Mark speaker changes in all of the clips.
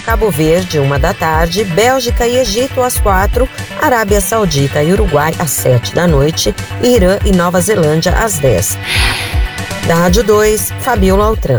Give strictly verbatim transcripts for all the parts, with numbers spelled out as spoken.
Speaker 1: Cabo Verde, uma da tarde, Bélgica e Egito às quatro, Arábia Saudita e Uruguai às sete da noite, Irã e Nova Zelândia às dez. Da Rádio dois, Fabiola Altran.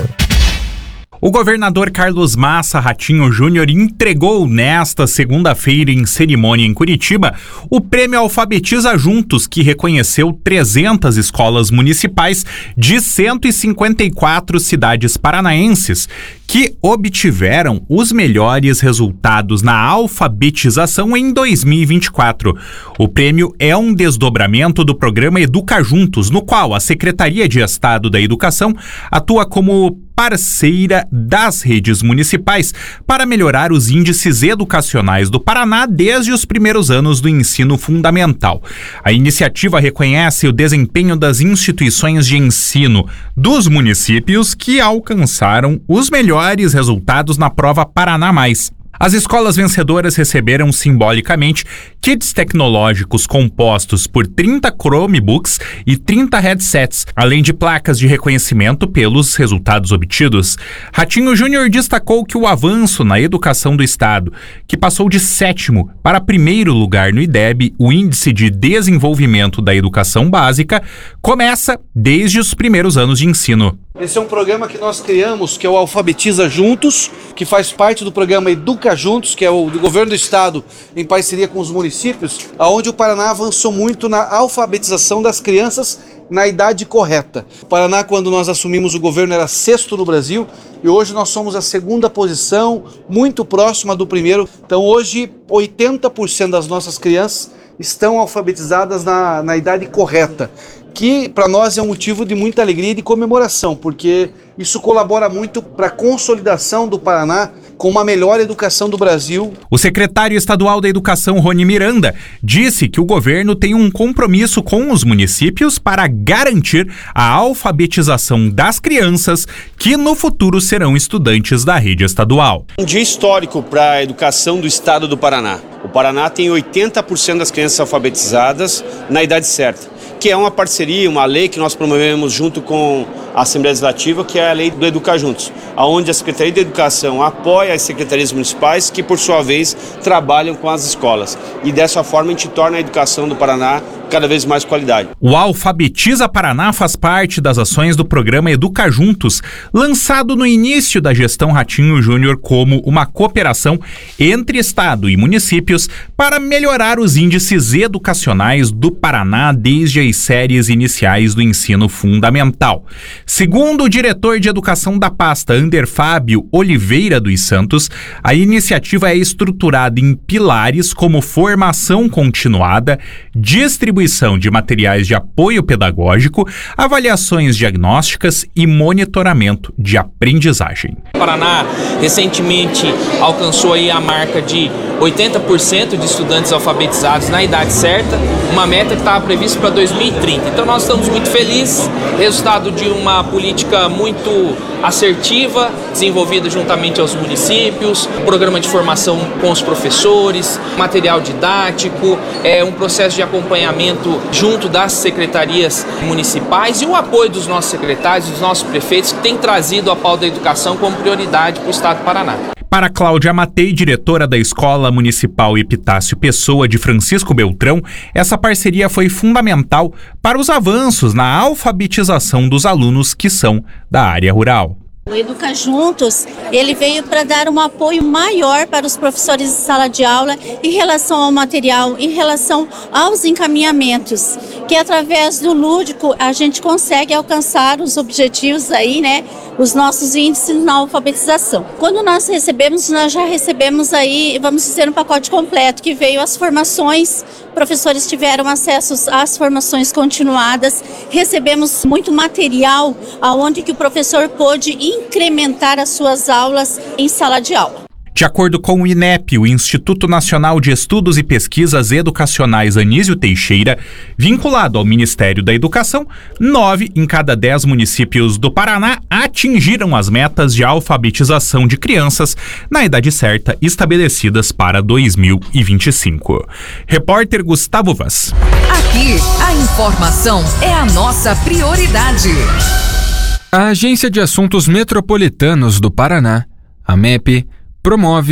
Speaker 2: O governador Carlos Massa Ratinho Júnior entregou nesta segunda-feira, em cerimônia em Curitiba, o Prêmio Alfabetiza Juntos, que reconheceu trezentas escolas municipais de cento e cinquenta e quatro cidades paranaenses que obtiveram os melhores resultados na alfabetização em dois mil e vinte e quatro. O prêmio é um desdobramento do programa Educa Juntos, no qual a Secretaria de Estado da Educação atua como parceira das redes municipais para melhorar os índices educacionais do Paraná desde os primeiros anos do ensino fundamental. A iniciativa reconhece o desempenho das instituições de ensino dos municípios que alcançaram os melhores resultados na prova Paraná Mais. As escolas vencedoras receberam simbolicamente kits tecnológicos compostos por trinta Chromebooks e trinta headsets, além de placas de reconhecimento pelos resultados obtidos. Ratinho Júnior destacou que o avanço na educação do estado, que passou de sétimo para primeiro lugar no I D E B, o Índice de Desenvolvimento da Educação Básica, começa desde os primeiros anos de ensino.
Speaker 3: Esse é um programa que nós criamos, que é o Alfabetiza Juntos, que faz parte do programa Educa Juntos, que é o do governo do estado em parceria com os municípios, onde o Paraná avançou muito na alfabetização das crianças na idade correta. O Paraná, quando nós assumimos o governo, era sexto no Brasil e hoje nós somos a segunda posição, muito próxima do primeiro. Então hoje oitenta por cento das nossas crianças estão alfabetizadas na, na idade correta, que para nós é um motivo de muita alegria e de comemoração, porque isso colabora muito para a consolidação do Paraná com uma melhor educação do Brasil.
Speaker 2: O secretário estadual da Educação, Rony Miranda, disse que o governo tem um compromisso com os municípios para garantir a alfabetização das crianças que no futuro serão estudantes da rede estadual.
Speaker 4: Um dia histórico para a educação do estado do Paraná. O Paraná tem oitenta por cento das crianças alfabetizadas na idade certa, que é uma parceria, uma lei que nós promovemos junto com a Assembleia Legislativa, que é a lei do Educa Juntos, onde a Secretaria de Educação apoia as secretarias municipais, que por sua vez trabalham com as escolas. E dessa forma a gente torna a educação do Paraná cada vez mais qualidade.
Speaker 2: O Alfabetiza Paraná faz parte das ações do programa Educa Juntos, lançado no início da gestão Ratinho Júnior como uma cooperação entre Estado e municípios para melhorar os índices educacionais do Paraná desde as séries iniciais do ensino fundamental. Segundo o diretor de Educação da pasta, Ander Fábio Oliveira dos Santos, a iniciativa é estruturada em pilares como formação continuada, distribuição de materiais de apoio pedagógico, avaliações diagnósticas e monitoramento de aprendizagem.
Speaker 5: O Paraná recentemente alcançou aí a marca de oitenta por cento de estudantes alfabetizados na idade certa, uma meta que estava prevista para dois mil e trinta. Então nós estamos muito felizes, resultado de uma política muito assertiva, desenvolvida juntamente aos municípios, programa de formação com os professores, material didático, é um processo de acompanhamento junto das secretarias municipais e o apoio dos nossos secretários, dos nossos prefeitos, que têm trazido a pauta da educação como prioridade para o estado do Paraná.
Speaker 2: Para Cláudia Matei, diretora da Escola Municipal Epitácio Pessoa de Francisco Beltrão, essa parceria foi fundamental para os avanços na alfabetização dos alunos que são da área rural.
Speaker 6: O Educa Juntos, ele veio para dar um apoio maior para os professores de sala de aula em relação ao material, em relação aos encaminhamentos, que através do lúdico a gente consegue alcançar os objetivos aí, né, os nossos índices na alfabetização. Quando nós recebemos, nós já recebemos aí, vamos dizer, um pacote completo, que veio as formações, professores tiveram acesso às formações continuadas, recebemos muito material aonde que o professor pôde incrementar as suas aulas em sala de aula.
Speaker 2: De acordo com o INEP, o Instituto Nacional de Estudos e Pesquisas Educacionais Anísio Teixeira, vinculado ao Ministério da Educação, nove em cada dez municípios do Paraná atingiram as metas de alfabetização de crianças na idade certa estabelecidas para dois mil e vinte e cinco. Repórter Gustavo Vaz.
Speaker 7: Aqui, a informação é a nossa prioridade.
Speaker 8: A Agência de Assuntos Metropolitanos do Paraná, a M E P, promove